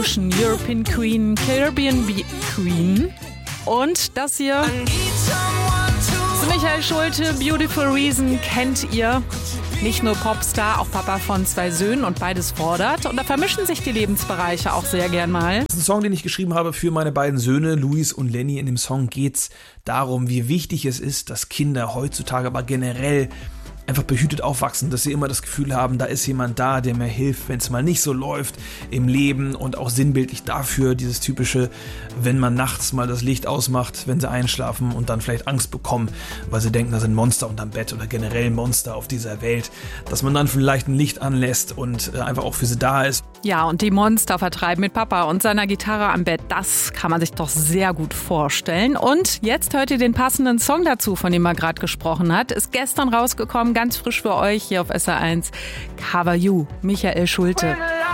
European Queen, Caribbean Queen. Und das hier ist Michael Schulte, Beautiful Reason, kennt ihr. Nicht nur Popstar, auch Papa von 2 Söhnen und beides fordert. Und da vermischen sich die Lebensbereiche auch sehr gern mal. Das ist ein Song, den ich geschrieben habe für meine beiden Söhne, Luis und Lenny. In dem Song geht's darum, wie wichtig es ist, dass Kinder heutzutage, aber generell einfach behütet aufwachsen, dass sie immer das Gefühl haben, da ist jemand da, der mir hilft, wenn es mal nicht so läuft im Leben, und auch sinnbildlich dafür dieses typische, wenn man nachts mal das Licht ausmacht, wenn sie einschlafen und dann vielleicht Angst bekommen, weil sie denken, da sind Monster unterm Bett oder generell Monster auf dieser Welt, dass man dann vielleicht ein Licht anlässt und einfach auch für sie da ist. Ja, und die Monster vertreiben mit Papa und seiner Gitarre am Bett, das kann man sich doch sehr gut vorstellen. Und jetzt hört ihr den passenden Song dazu, von dem er gerade gesprochen hat. Ist gestern rausgekommen, ganz frisch für euch hier auf SR1. Cover You, Michael Schulte.